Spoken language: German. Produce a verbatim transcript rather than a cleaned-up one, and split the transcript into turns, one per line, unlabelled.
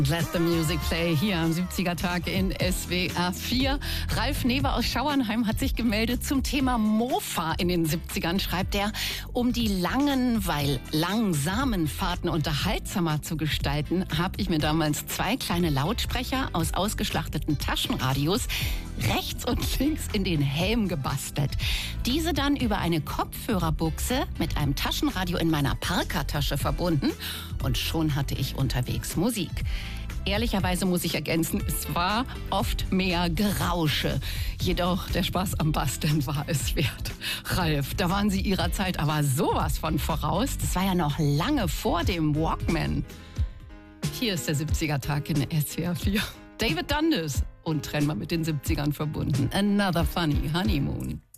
Let the Music Play hier am siebziger-Tag in S W R vier. Ralf Newe aus Schauernheim hat sich gemeldet zum Thema Mofa in den siebzigern. Schreibt er, um die langen, weil langsamen Fahrten unterhaltsamer zu gestalten, habe ich mir damals zwei kleine Lautsprecher aus ausgeschlachteten Taschenradios rechts und links in den Helm gebastelt. Diese dann über eine Kopfhörerbuchse mit einem Taschenradio in meiner Parkertasche verbunden und schon hatte ich unterwegs Musik. Ehrlicherweise muss ich ergänzen, es war oft mehr Gerausche. Jedoch der Spaß am Basteln war es wert. Ralf, da waren Sie Ihrer Zeit aber sowas von voraus. Das war ja noch lange vor dem Walkman. Hier ist der siebziger-Tag in S W R vier. David Dundas und trennbar mit den siebzigern verbunden. Another Funny Honeymoon.